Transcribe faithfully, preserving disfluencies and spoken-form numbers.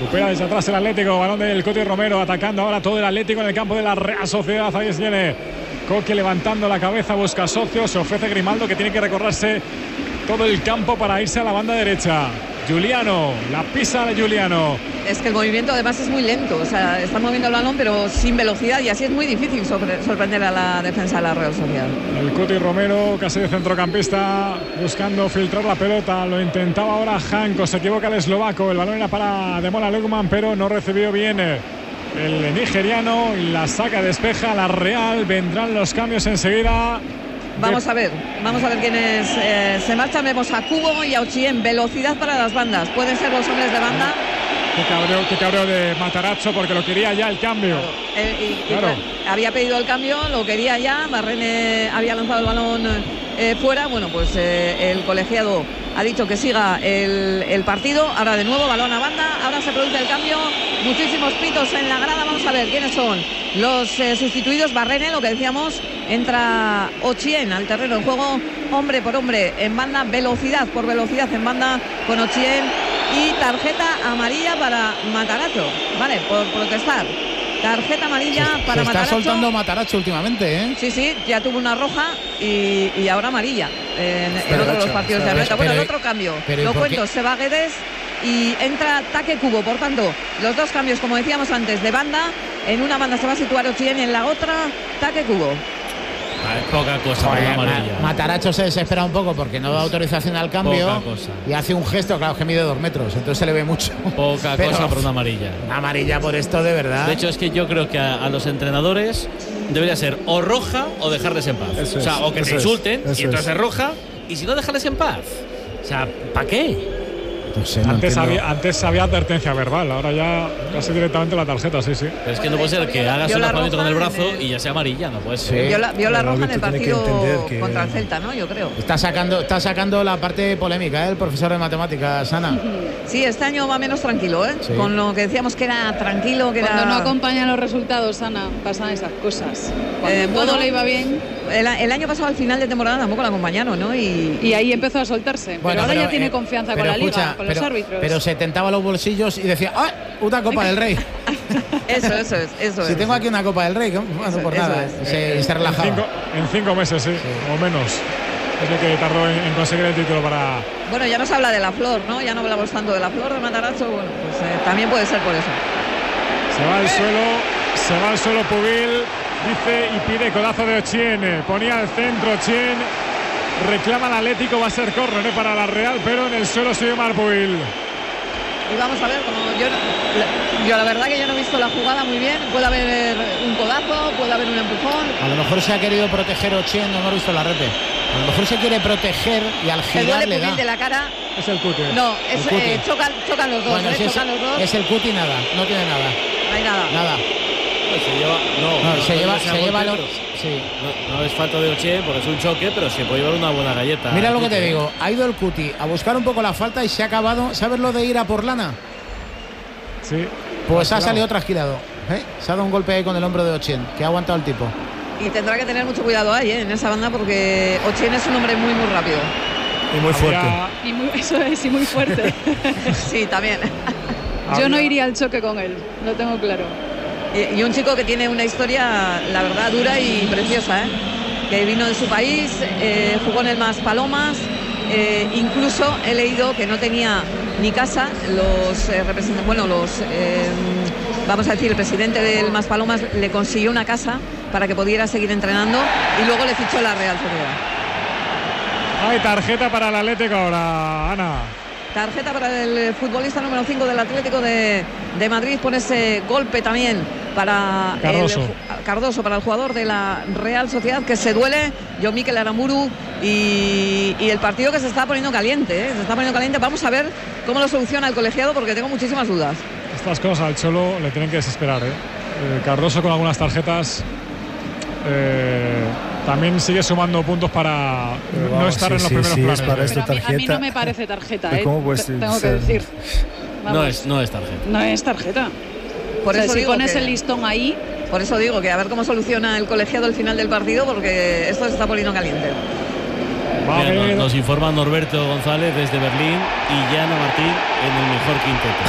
Recupera desde atrás el Atlético, balón del Coti Romero, atacando ahora todo el Atlético en el campo de la Real Sociedad. Ahí viene Coque levantando la cabeza, busca socios, se ofrece Grimaldo, que tiene que recorrerse todo el campo para irse a la banda derecha. Giuliano, la pisa de Giuliano. Es que el movimiento además es muy lento, o sea, está moviendo el balón pero sin velocidad, y así es muy difícil sobre, sorprender a la defensa de la Real Sociedad. El Coti Romero, casi de centrocampista, buscando filtrar la pelota, lo intentaba ahora Janko, se equivoca el eslovaco, el balón era para Demola Lukman, pero no recibió bien el nigeriano, y la saca, despeja la Real. Vendrán los cambios enseguida. Vamos a ver, vamos a ver quiénes eh, se marchan. Vemos a Kubo y a Ochien. Velocidad para las bandas. Pueden ser los hombres de banda. Qué cabreo, qué cabreo de Matarazzo, porque lo quería ya el cambio. Claro. Eh, y, claro. y, había pedido el cambio, lo quería ya. Barrene había lanzado el balón eh, fuera. Bueno, pues eh, el colegiado ha dicho que siga el, el partido. Ahora de nuevo balón a banda. Ahora se produce el cambio. Muchísimos pitos en la grada. Vamos a ver quiénes son los eh, sustituidos. Barrene, lo que decíamos, entra Ochien al terreno en juego, hombre por hombre en banda, velocidad por velocidad en banda con Ochien, y tarjeta amarilla para Matarazzo, vale, por protestar. Tarjeta amarilla se, para se está Matarazzo. soltando Matarazzo últimamente, ¿eh? Sí, sí, ya tuvo una roja y, y ahora amarilla en, en otro de los partidos de Anoeta. Bueno, el otro cambio, lo cuento, se va Guedes y entra Take Kubo. Por tanto, los dos cambios, como decíamos antes, de banda. En una banda se va a situar Ochien y en la otra Take Kubo. Vale, poca cosa. Joder, ma Matarazzo se desespera un poco porque no da autorización al cambio y hace un gesto, claro, que mide dos metros, entonces se le ve mucho. Poca Pero, cosa por una amarilla. Una amarilla por esto, de verdad. De hecho, es que yo creo que a, a los entrenadores debería ser o roja o dejarles en paz. Eso o sea, es, o que se insulten es, y entonces es roja, y si no, dejarles en paz. O sea, ¿para qué? No sé, no antes, entiendo. había, antes había advertencia verbal, ahora ya casi directamente la tarjeta, sí, sí. Pero es que no puede ser que hagas un lanzamiento con el brazo el... y ya sea amarilla, no puede ser. Sí. Vio la, vio la roja en el partido que... contra el Celta, ¿no? Yo creo. Está sacando, está sacando la parte polémica, ¿eh? El profesor de matemáticas, Ana. Sí, este año va menos tranquilo, ¿eh? Sí. Con lo que decíamos que era tranquilo, que Cuando era... no acompañan los resultados, Ana, pasan esas cosas. Cuando eh, todo bueno, le iba bien. El, el año pasado, al final de temporada, tampoco la acompañaron, ¿no? Y, y ahí empezó a soltarse. Bueno, pero ahora pero, ya tiene eh, confianza con la escucha, liga, con pero, los árbitros. Pero se tentaba los bolsillos y decía, ¡ah! Una Copa del Rey. Eso, eso es, eso si es. tengo aquí una Copa del Rey, no por eso nada. Es. Se, en, se relajaba. En cinco, en cinco meses, sí, sí, o menos. Es lo que tardó en, en conseguir el título para... Bueno, ya no se habla de la Flor, ¿no? Ya no hablamos tanto de la Flor de Matarazzo. Bueno, pues eh, también puede ser por eso. Se va al suelo, se va al suelo Pubil, dice y pide codazo de Ochien. Ponía al centro Ochien, reclama al Atlético, va a ser córner ¿eh? para la Real, pero en el suelo sigue mal Pubil. Y vamos a ver, como yo, yo la verdad que yo no he visto la jugada muy bien. Puede haber un codazo, puede haber un empujón. A lo mejor se ha querido proteger Ochien, no hemos visto la rete. A lo mejor se quiere proteger y al girar le da. De la cara. Es el Cuti. No, es, Cuti. Eh, chocan, chocan los dos. Bueno, ¿eh? si chocan es, los dos. Es el Cuti, nada, no tiene nada. No hay nada. Nada. No, se lleva, no, no, no, se no lleva, no se lleva lo, sí. no, no es falta de Ochien porque es un choque, pero se puede llevar una buena galleta. Mira lo que te digo, ha ido el Cuti a buscar un poco la falta y se ha acabado. ¿Sabes lo de ir a por lana? Sí. Pues ha salido trasquilado. ¿eh? Se ha dado un golpe ahí con el hombro de Ochien, que ha aguantado el tipo. Y tendrá que tener mucho cuidado ahí, ¿eh? en esa banda, porque Ochien es un hombre muy, muy rápido. Y muy fuerte. Había... Y muy, eso es, y muy fuerte. Sí, también. Yo no iría al choque con él, lo tengo claro. Y, y un chico que tiene una historia, la verdad, dura y preciosa, ¿eh? Que vino de su país, eh, jugó en el Maspalomas, eh, incluso he leído que no tenía ni casa. Los eh, representantes, bueno, los eh, vamos a decir, el presidente del Maspalomas le consiguió una casa para que pudiera seguir entrenando y luego le fichó la Real Sociedad. Hay tarjeta para el Atlético ahora, Ana. Tarjeta para el futbolista número cinco del Atlético de, de Madrid, por ese golpe también para Cardoso. El, Cardoso, para el jugador de la Real Sociedad, que se duele, John Mikel Aramuru, y, y el partido que se está poniendo caliente, ¿eh? se está poniendo caliente. Vamos a ver cómo lo soluciona el colegiado, porque tengo muchísimas dudas. Estas cosas al Cholo le tienen que desesperar, ¿eh? Eh, Cardoso con algunas tarjetas eh, también sigue sumando puntos para eh, no estar sí, en los sí, primeros sí, planes. Es para Pero esta a, mí, tarjeta. a mí no me parece tarjeta, ¿eh? ¿Cómo pues, tengo sí, que decir. Vamos. No es, no es tarjeta. No es tarjeta. Por o sea, eso si digo pones que, el listón ahí. Por eso digo que a ver cómo soluciona el colegiado el final del partido, porque esto se está poniendo caliente. Mira, nos, nos informa Norberto González desde Berlín y Yana Martín en el mejor quinteto.